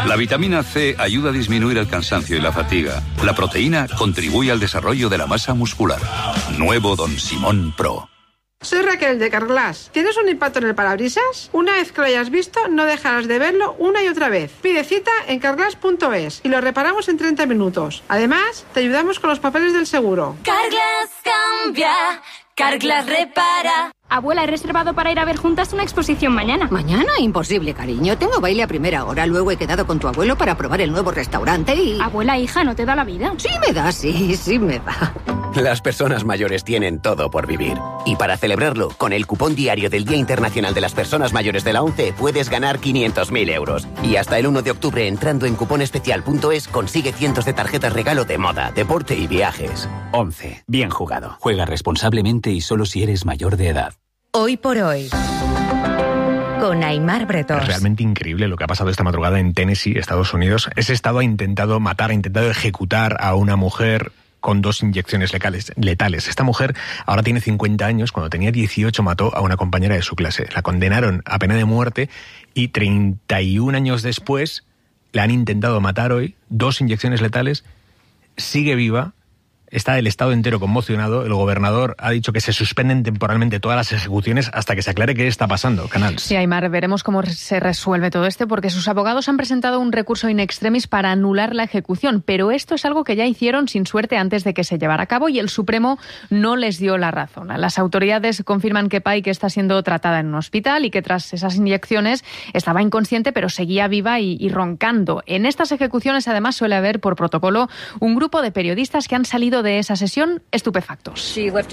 La vitamina C ayuda a disminuir el cansancio y la fatiga. La proteína contribuye al desarrollo de la masa muscular. Nuevo Don Simón Pro. Soy Raquel de Carglass. ¿Tienes un impacto en el parabrisas? Una vez que lo hayas visto, no dejarás de verlo una y otra vez. Pide cita en carglass.es y lo reparamos en 30 minutos. Además, te ayudamos con los papeles del seguro. Carglass cambia, Carglass repara. Abuela, he reservado para ir a ver juntas una exposición mañana. ¿Mañana? Imposible, cariño. Tengo baile a primera hora. Luego he quedado con tu abuelo para probar el nuevo restaurante y... Abuela, hija, ¿no te da la vida? Sí me da, sí me da. Las personas mayores tienen todo por vivir. Y para celebrarlo, con el cupón diario del Día Internacional de las Personas Mayores de la ONCE, puedes ganar 500.000 euros. Y hasta el 1 de octubre, entrando en cuponespecial.es, consigue cientos de tarjetas regalo de moda, deporte y viajes. ONCE. Bien jugado. Juega responsablemente y solo si eres mayor de edad. Hoy por hoy, con Aimar Bretós. Es realmente increíble lo que ha pasado esta madrugada en Tennessee, Estados Unidos. Ese estado ha intentado ejecutar a una mujer con 2 inyecciones letales. Esta mujer ahora tiene 50 años. Cuando tenía 18 mató a una compañera de su clase. La condenaron a pena de muerte y 31 años después la han intentado matar hoy. 2 inyecciones letales. Sigue viva. Está el Estado entero conmocionado. El gobernador ha dicho que se suspenden temporalmente todas las ejecuciones hasta que se aclare qué está pasando. Canals. Sí, Aimar, veremos cómo se resuelve todo esto, porque sus abogados han presentado un recurso in extremis para anular la ejecución, pero esto es algo que ya hicieron sin suerte antes de que se llevara a cabo y el Supremo no les dio la razón. Las autoridades confirman que Pike está siendo tratada en un hospital y que tras esas inyecciones estaba inconsciente, pero seguía viva y roncando. En estas ejecuciones, además, suele haber por protocolo un grupo de periodistas que han salido de esa sesión estupefactos.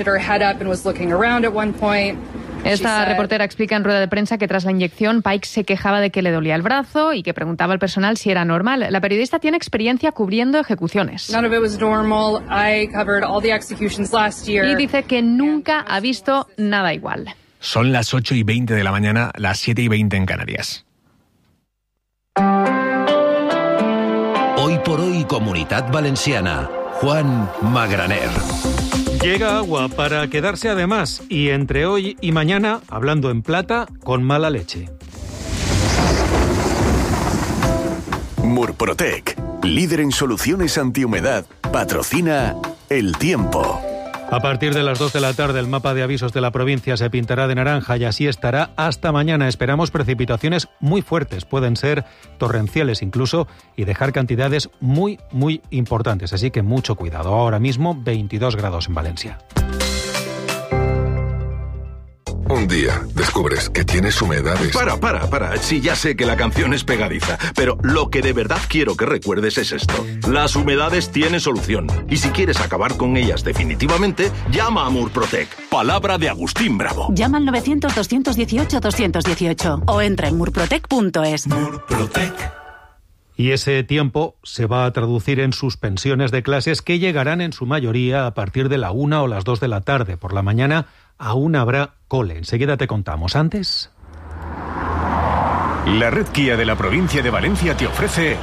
Esta reportera explica en rueda de prensa que tras la inyección Pike se quejaba de que le dolía el brazo y que preguntaba al personal si era normal. La periodista tiene experiencia cubriendo ejecuciones. Y dice que nunca ha visto nada igual. Son las 8:20 de la mañana, las 7:20 en Canarias. Hoy por hoy, Comunitat Valenciana. Juan Magraner. Llega agua para quedarse además, y entre hoy y mañana, hablando en plata, con mala leche. Murprotec, líder en soluciones antihumedad, patrocina El Tiempo. A partir de las 2 de la tarde el mapa de avisos de la provincia se pintará de naranja y así estará hasta mañana. Esperamos precipitaciones muy fuertes, pueden ser torrenciales incluso, y dejar cantidades muy importantes. Así que mucho cuidado. Ahora mismo 22 grados en Valencia. Un día descubres que tienes humedades. Para. Sí, ya sé que la canción es pegadiza, pero lo que de verdad quiero que recuerdes es esto. Las humedades tienen solución. Y si quieres acabar con ellas definitivamente, llama a Murprotec. Palabra de Agustín Bravo. Llama al 900-218-218 o entra en murprotec.es. Murprotec. Y ese tiempo se va a traducir en suspensiones de clases que llegarán en su mayoría a partir de la 1 o las 2 de la tarde. Por la mañana aún habrá cole. Enseguida te contamos. Antes... La red Kia de la provincia de Valencia te ofrece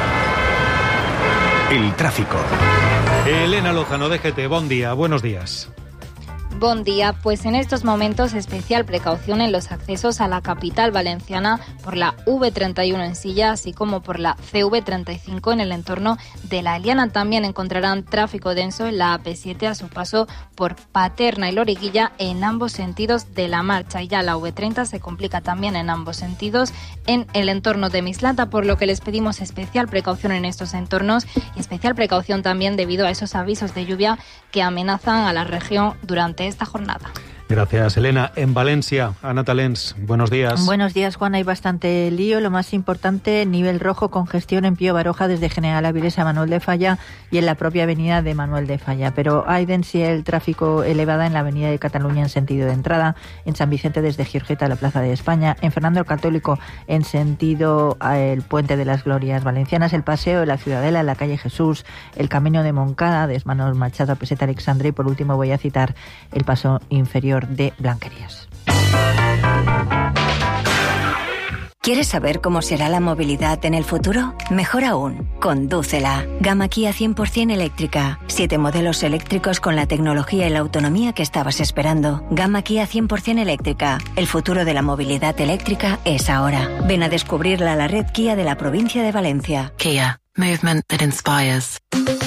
el tráfico. Elena Lozano, de GT, buen día, buenos días. Buen día, pues en estos momentos especial precaución en los accesos a la capital valenciana por la V31 en Silla, así como por la CV35 en el entorno de La Eliana. También encontrarán tráfico denso en la AP7 a su paso por Paterna y Loriguilla en ambos sentidos de la marcha. Y ya la V30 se complica también en ambos sentidos en el entorno de Mislata, por lo que les pedimos especial precaución en estos entornos y especial precaución también debido a esos avisos de lluvia que amenazan a la región durante esta jornada. Gracias, Elena. En Valencia, Ana Talens, buenos días. Buenos días, Juan. Hay bastante lío. Lo más importante, nivel rojo, congestión en Pío Baroja desde General Áviles a Manuel de Falla y en la propia avenida de Manuel de Falla. Pero hay densidad del tráfico elevada en la avenida de Cataluña en sentido de entrada, en San Vicente desde Giorgeta a la Plaza de España, en Fernando el Católico en sentido el Puente de las Glorias Valencianas, el Paseo de la Ciudadela, la calle Jesús, el Camino de Moncada, de Manuel Machado a Peseta Alexandre, y por último voy a citar el paso inferior de Blanquerías. ¿Quieres saber cómo será la movilidad en el futuro? Mejor aún, condúcela. Gama Kia 100% eléctrica. 7 modelos eléctricos con la tecnología y la autonomía que estabas esperando. Gama Kia 100% eléctrica. El futuro de la movilidad eléctrica es ahora. Ven a descubrirla a la red Kia de la provincia de Valencia. Kia. Movement that inspires.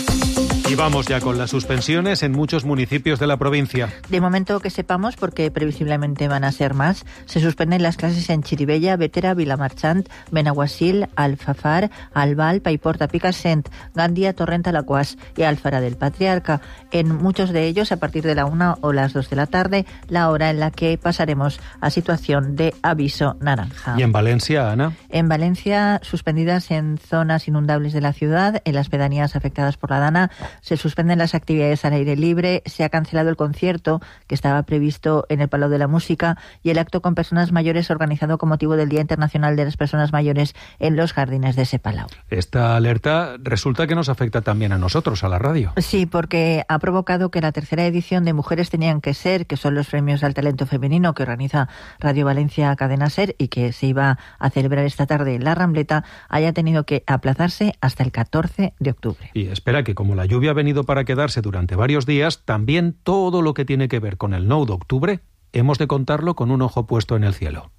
Y vamos ya con las suspensiones en muchos municipios de la provincia. De momento que sepamos, porque previsiblemente van a ser más, se suspenden las clases en Chirivella, Bétera, Vilamarchant, Benaguasil, Alfafar, Albal, Paiporta, Picassent, Gandia, Torrent, Alaquàs y Alfara del Patriarca. En muchos de ellos, a partir de la 1 o las 2 de la tarde, la hora en la que pasaremos a situación de aviso naranja. ¿Y en Valencia, Ana? En Valencia, suspendidas en zonas inundables de la ciudad, en las pedanías afectadas por la Dana, se suspenden las actividades al aire libre, se ha cancelado el concierto que estaba previsto en el Palau de la Música y el acto con personas mayores organizado con motivo del Día Internacional de las Personas Mayores en los jardines de ese Palau. Esta alerta resulta que nos afecta también a nosotros, a la radio. Sí, porque ha provocado que la tercera edición de Mujeres Tenían que Ser, que son los premios al talento femenino que organiza Radio Valencia Cadena Ser y que se iba a celebrar esta tarde en la Rambleta, haya tenido que aplazarse hasta el 14 de octubre. Y espera que como la lluvia ha venido para quedarse durante varios días, también todo lo que tiene que ver con el 9 de octubre hemos de contarlo con un ojo puesto en el cielo.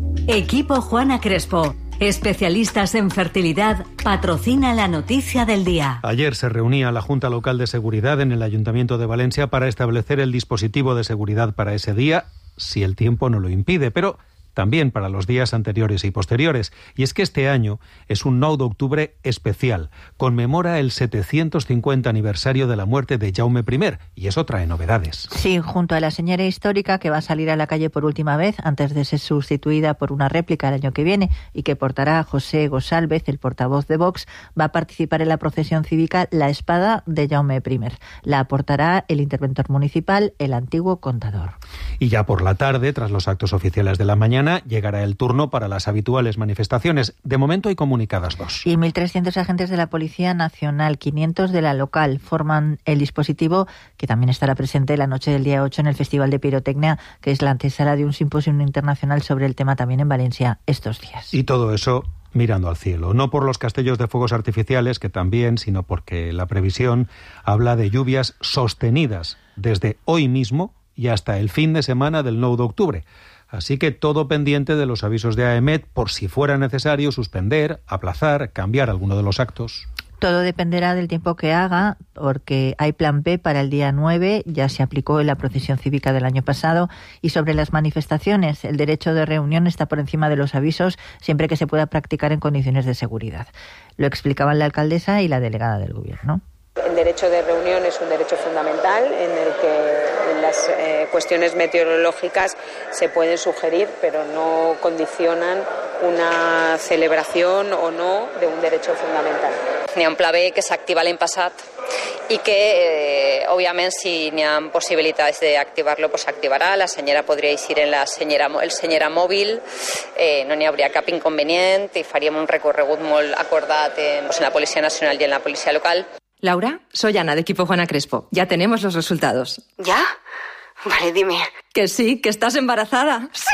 Equipo Juana Crespo, especialistas en fertilidad, patrocina la noticia del día. Ayer se reunía la Junta Local de Seguridad en el Ayuntamiento de Valencia para establecer el dispositivo de seguridad para ese día, si el tiempo no lo impide, pero también para los días anteriores y posteriores. Y es que este año es un 9 de octubre especial. Conmemora el 750 aniversario de la muerte de Jaume I, y eso trae novedades. Sí, junto a la señora histórica que va a salir a la calle por última vez antes de ser sustituida por una réplica el año que viene y que portará a José Gosálvez, el portavoz de Vox, va a participar en la procesión cívica la espada de Jaume I. La aportará el interventor municipal, el antiguo contador. Y ya por la tarde, tras los actos oficiales de la mañana, llegará el turno para las habituales manifestaciones. De momento hay comunicadas 2. Y 1.300 agentes de la Policía Nacional, 500 de la local, forman el dispositivo que también estará presente la noche del día 8 en el Festival de Pirotecnia, que es la antesala de un simposio internacional sobre el tema también en Valencia estos días. Y todo eso mirando al cielo, no por los castellos de fuegos artificiales, que también, sino porque la previsión habla de lluvias sostenidas desde hoy mismo y hasta el fin de semana del 9 de octubre. Así que todo pendiente de los avisos de AEMET por si fuera necesario suspender, aplazar, cambiar alguno de los actos. Todo dependerá del tiempo que haga, porque hay plan B para el día 9, ya se aplicó en la procesión cívica del año pasado, y sobre las manifestaciones, el derecho de reunión está por encima de los avisos, siempre que se pueda practicar en condiciones de seguridad. Lo explicaban la alcaldesa y la delegada del Gobierno. El derecho de reunión es un derecho fundamental en el que las cuestiones meteorológicas se pueden sugerir, pero no condicionan una celebración o no de un derecho fundamental. N'hi ha un pla B que s'activa l'any passat i que, òbviament, si n'hi ha possibilitats d'activar-lo, pues s'activarà. La senyera podria eixir en el senyera mòbil, no n'hi hauria cap inconvenient i faríem un recorregut molt acordat en la Policia Nacional i en la Policia Local. Laura, soy Ana de Equipo Juana Crespo. Ya tenemos los resultados. ¿Ya? Vale, dime. Que sí, que estás embarazada. ¡Sí!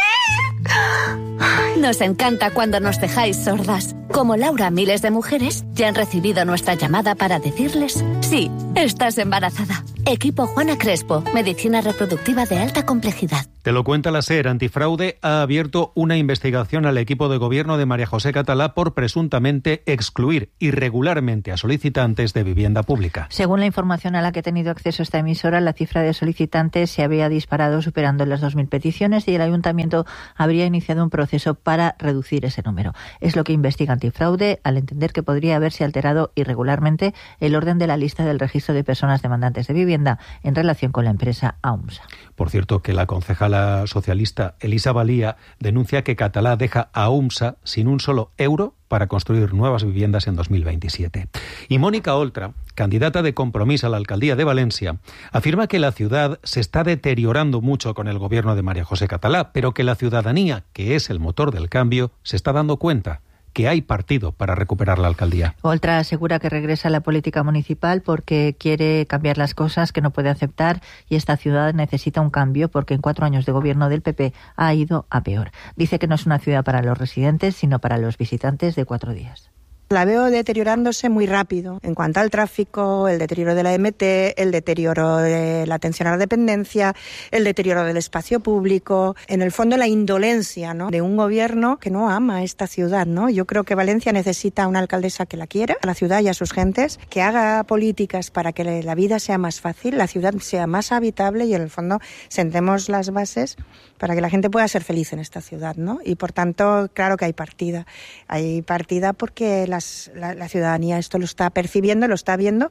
Nos encanta cuando nos dejáis sordas. Como Laura, miles de mujeres ya han recibido nuestra llamada para decirles: sí, estás embarazada. Equipo Juana Crespo, medicina reproductiva de alta complejidad. Te lo cuenta la SER. Antifraude ha abierto una investigación al equipo de gobierno de María José Catalá por presuntamente excluir irregularmente a solicitantes de vivienda pública. Según la información a la que ha tenido acceso esta emisora, la cifra de solicitantes se había disparado superando las 2.000 peticiones y el ayuntamiento habría iniciado un proceso para reducir ese número. Es lo que investiga Antifraude al entender que podría haberse alterado irregularmente el orden de la lista del registro de personas demandantes de vivienda en relación con la empresa AUMSA. Por cierto, que la concejala socialista Elisa Valía denuncia que Catalá deja a AUMSA sin un solo euro para construir nuevas viviendas en 2027. Y Mónica Oltra, candidata de Compromís a la alcaldía de Valencia, afirma que la ciudad se está deteriorando mucho con el gobierno de María José Catalá, pero que la ciudadanía, que es el motor del cambio, se está dando cuenta. que hay partido para recuperar la alcaldía. Oltra asegura que regresa a la política municipal porque quiere cambiar las cosas que no puede aceptar y esta ciudad necesita un cambio porque en 4 años de gobierno del PP ha ido a peor. Dice que no es una ciudad para los residentes, sino para los visitantes de 4 días. La veo deteriorándose muy rápido en cuanto al tráfico, el deterioro de la MT, el deterioro de la atención a la dependencia, el deterioro del espacio público, en el fondo la indolencia, ¿no?, de un gobierno que no ama esta ciudad, ¿no? Yo creo que Valencia necesita una alcaldesa que la quiera, a la ciudad y a sus gentes, que haga políticas para que la vida sea más fácil, la ciudad sea más habitable y en el fondo sentemos las bases para que la gente pueda ser feliz en esta ciudad, ¿no? Y por tanto, claro que hay partida. Hay partida porque la ciudadanía esto lo está percibiendo, lo está viendo.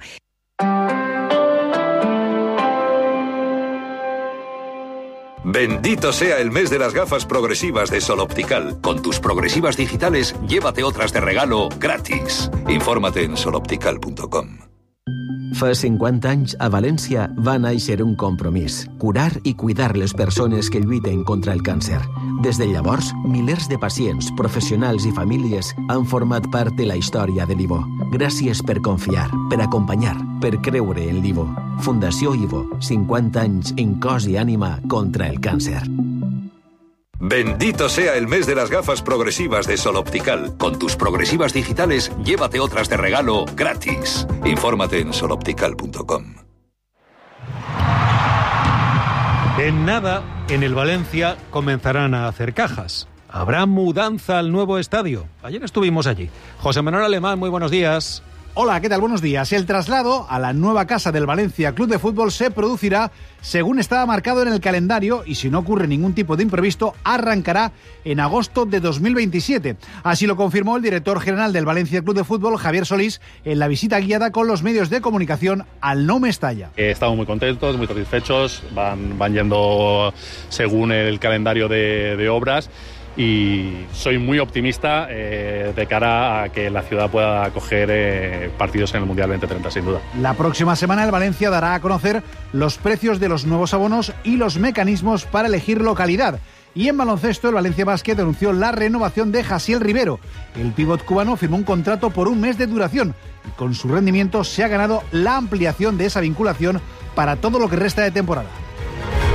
Bendito sea el mes de las gafas progresivas de Sol Optical. Con tus progresivas digitales, llévate otras de regalo gratis. Infórmate en soloptical.com. Fa 50 anys, a València va néixer un compromís: curar i cuidar les persones que lluiten contra el càncer. Des de llavors, milers de pacients, professionals i famílies han format part de la història de l'Ivo. Gràcies per confiar, per acompanyar, per creure en l'Ivo. Fundació Ivo, 50 anys en cos i ànima contra el càncer. Bendito sea el mes de las gafas progresivas de Sol Optical. Con tus progresivas digitales, llévate otras de regalo gratis. Infórmate en soloptical.com. En nada, en el Valencia comenzarán a hacer cajas. Habrá mudanza al nuevo estadio. Ayer estuvimos allí. José Manuel Alemán, muy buenos días. Hola, ¿qué tal? Buenos días. El traslado a la nueva casa del Valencia Club de Fútbol se producirá según estaba marcado en el calendario y si no ocurre ningún tipo de imprevisto, arrancará en agosto de 2027. Así lo confirmó el director general del Valencia Club de Fútbol, Javier Solís, en la visita guiada con los medios de comunicación al Nou Mestalla. Estamos muy contentos, muy satisfechos, van yendo según el calendario de obras. Y soy muy optimista de cara a que la ciudad pueda acoger partidos en el Mundial 2030, sin duda. La próxima semana el Valencia dará a conocer los precios de los nuevos abonos y los mecanismos para elegir localidad. Y en baloncesto, el Valencia Basket anunció la renovación de Jasiel Rivero. El pívot cubano firmó un contrato por 1 mes de duración y con su rendimiento se ha ganado la ampliación de esa vinculación para todo lo que resta de temporada.